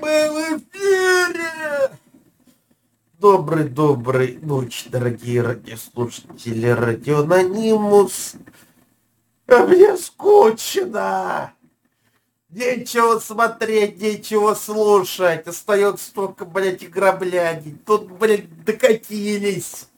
мы в эфире! Добрый ночь, дорогие радиослушатели, Радионанимус. А мне скучно. Нечего смотреть, нечего слушать. Остается только, блядь, игроблядить. Тут, блядь, докатились.